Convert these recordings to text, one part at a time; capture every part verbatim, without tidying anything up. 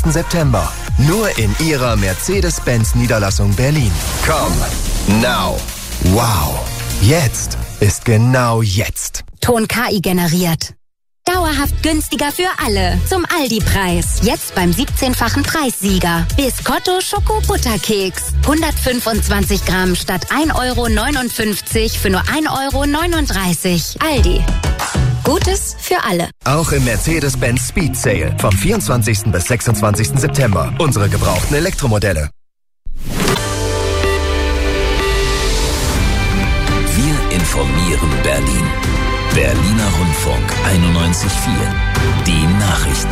sechsundzwanzigsten September. Nur in Ihrer Mercedes-Benz-Niederlassung Berlin. Come now. Wow. Jetzt ist genau jetzt. Ton K I generiert. Dauerhaft günstiger für alle. Zum Aldi-Preis. Jetzt beim siebzehnfachen Preissieger. Biscotto Schoko-Butterkeks. hundertfünfundzwanzig Gramm statt ein Euro neunundfünfzig für nur ein Euro neununddreißig. Aldi. Gutes für alle. Auch im Mercedes-Benz Speed Sale vom vierundzwanzigsten bis sechsundzwanzigsten September. Unsere gebrauchten Elektromodelle. Wir informieren Berlin. Berliner Rundfunk einundneunzig Komma vier. Die Nachrichten.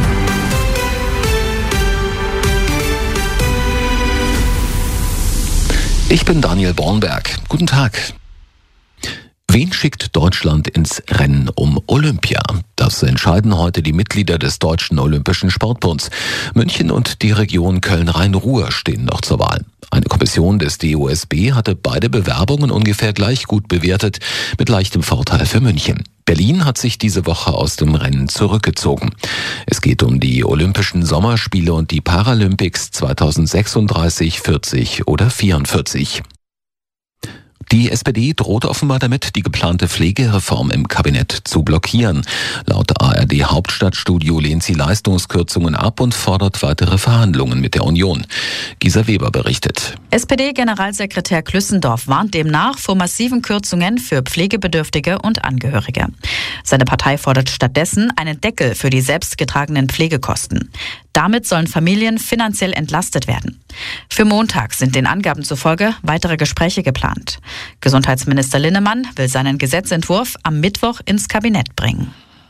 Ich bin Daniel Bornberg. Guten Tag. Wen schickt Deutschland ins Rennen um Olympia? Das entscheiden heute die Mitglieder des Deutschen Olympischen Sportbunds. München und die Region Köln-Rhein-Ruhr stehen noch zur Wahl. Eine Kommission des D O S B hatte beide Bewerbungen ungefähr gleich gut bewertet, mit leichtem Vorteil für München. Berlin hat sich diese Woche aus dem Rennen zurückgezogen. Es geht um die Olympischen Sommerspiele und die Paralympics zweitausendsechsunddreißig, vierzig oder vierundvierzig. Die S P D droht offenbar damit, die geplante Pflegereform im Kabinett zu blockieren. Laut A R D-Hauptstadtstudio lehnt sie Leistungskürzungen ab und fordert weitere Verhandlungen mit der Union. Gisa Weber berichtet. S P D-Generalsekretär Klüssendorf warnt demnach vor massiven Kürzungen für Pflegebedürftige und Angehörige. Seine Partei fordert stattdessen einen Deckel für die selbstgetragenen Pflegekosten. Damit sollen Familien finanziell entlastet werden. Für Montag sind den Angaben zufolge weitere Gespräche geplant. Gesundheitsminister Linnemann will seinen Gesetzentwurf am Mittwoch ins Kabinett bringen.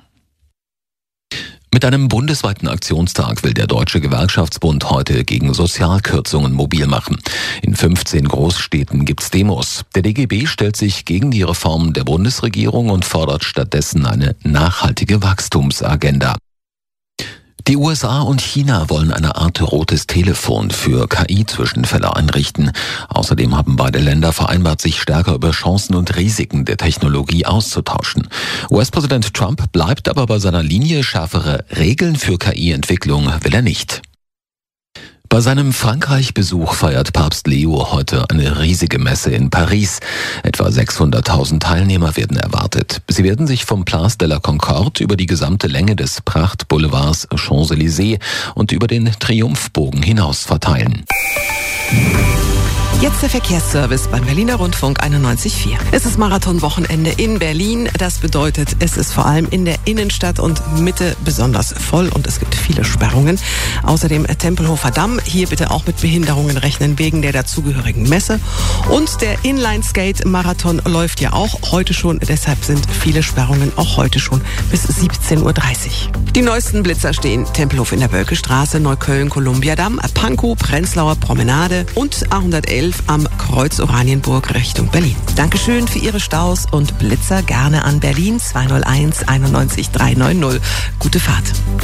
Mit einem bundesweiten Aktionstag will der Deutsche Gewerkschaftsbund heute gegen Sozialkürzungen mobil machen. In fünfzehn Großstädten gibt's Demos. Der D G B stellt sich gegen die Reformen der Bundesregierung und fordert stattdessen eine nachhaltige Wachstumsagenda. Die U S A und China wollen eine Art rotes Telefon für K I-Zwischenfälle einrichten. Außerdem haben beide Länder vereinbart, sich stärker über Chancen und Risiken der Technologie auszutauschen. U S-Präsident Trump bleibt aber bei seiner Linie, schärfere Regeln für K I-Entwicklung will er nicht. Bei seinem Frankreich-Besuch feiert Papst Leo heute eine riesige Messe in Paris. Etwa sechshunderttausend Teilnehmer werden erwartet. Sie werden sich vom Place de la Concorde über die gesamte Länge des Prachtboulevards Champs-Élysées und über den Triumphbogen hinaus verteilen. Jetzt der Verkehrsservice beim Berliner Rundfunk einundneunzig Komma vier. Es ist Marathonwochenende in Berlin. Das bedeutet, es ist vor allem in der Innenstadt und Mitte besonders voll und es gibt viele Sperrungen. Außerdem Tempelhofer Damm. Hier bitte auch mit Behinderungen rechnen wegen der dazugehörigen Messe. Und der Inline-Skate-Marathon läuft ja auch heute schon. Deshalb sind viele Sperrungen auch heute schon bis siebzehn Uhr dreißig. Die neuesten Blitzer stehen Tempelhof in der Bölkestraße, Neukölln, Kolumbiadamm, Pankow, Prenzlauer Promenade und A hundertelf am Kreuz Oranienburg Richtung Berlin. Dankeschön für Ihre Staus und Blitzer gerne an Berlin zwei null eins einundneunzig dreihundertneunzig. Gute Fahrt.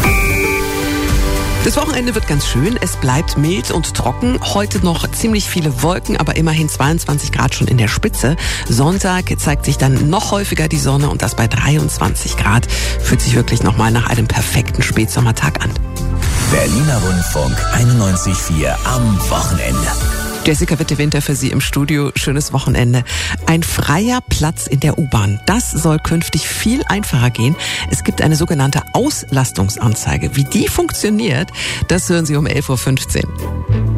Das Wochenende wird ganz schön. Es bleibt mild und trocken. Heute noch ziemlich viele Wolken, aber immerhin zweiundzwanzig Grad schon in der Spitze. Sonntag zeigt sich dann noch häufiger die Sonne und das bei dreiundzwanzig Grad. Fühlt sich wirklich nochmal nach einem perfekten Spätsommertag an. Berliner Rundfunk einundneunzig Komma vier am Wochenende. Jessica Witte-Winter für Sie im Studio. Schönes Wochenende. Ein freier Platz in der U-Bahn. Das soll künftig viel einfacher gehen. Es gibt eine sogenannte Auslastungsanzeige. Wie die funktioniert, das hören Sie um elf Uhr fünfzehn.